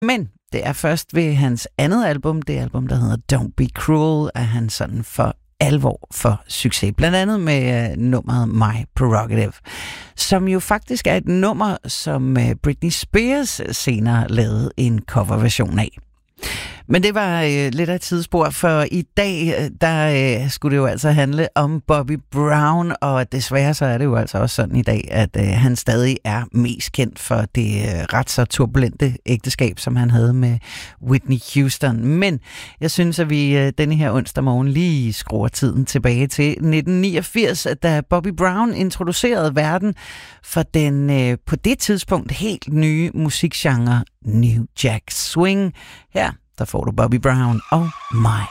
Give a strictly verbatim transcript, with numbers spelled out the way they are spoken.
Men det er først ved hans andet album, det album, der hedder Don't Be Cruel, at han sådan for alvor for succes. Blandt andet med uh, nummeret My Prerogative, som jo faktisk er et nummer, som uh, Britney Spears senere lavede en coverversion af. Men det var øh, lidt af et tidsspor, for i dag, der øh, skulle det jo altså handle om Bobby Brown, og desværre så er det jo altså også sådan i dag, at øh, han stadig er mest kendt for det øh, ret så turbulente ægteskab, som han havde med Whitney Houston. Men jeg synes, at vi øh, denne her onsdag morgen lige skruer tiden tilbage til nitten niogfirs, da Bobby Brown introducerede verden for den øh, på det tidspunkt helt nye musikgenre New Jack Swing. Her der får du Bobby Brown og My